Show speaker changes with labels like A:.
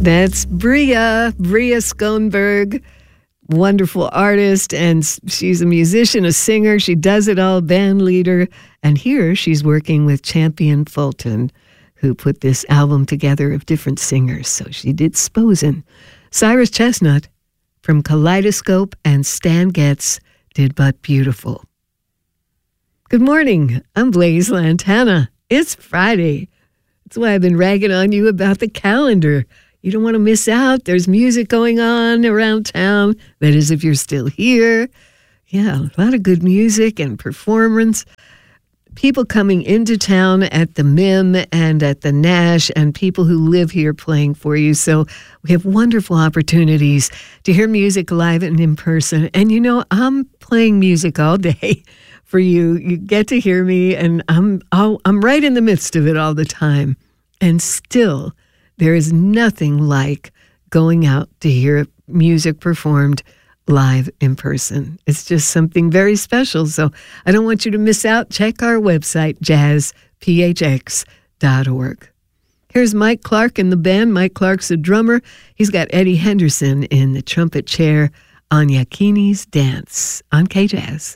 A: That's Bria Schoenberg, wonderful artist, and she's a musician, a singer. She does it all, band leader. And here she's working with Champion Fulton, who put this album together of different singers. So she did Sposen. Cyrus Chestnut from Kaleidoscope and Stan Getz did But Beautiful. Good morning. I'm Blaze Lantana. It's Friday. That's why I've been ragging on you about the calendar. You don't want to miss out. There's music going on around town. That is, if you're still here. Yeah, a lot of good music and performance. People coming into town at the MIM and at the Nash, and people who live here playing for you. So we have wonderful opportunities to hear music live and in person. And you know, I'm playing music all day for you. You get to hear me, and I'm right in the midst of it all the time. And still, there is nothing like going out to hear music performed live in person. It's just something very special. So I don't want you to miss out. Check our website, jazzphx.org. Here's Mike Clark and the band. Mike Clark's a drummer. He's got Eddie Henderson in the trumpet chair on Yakini's Dance on K-Jazz.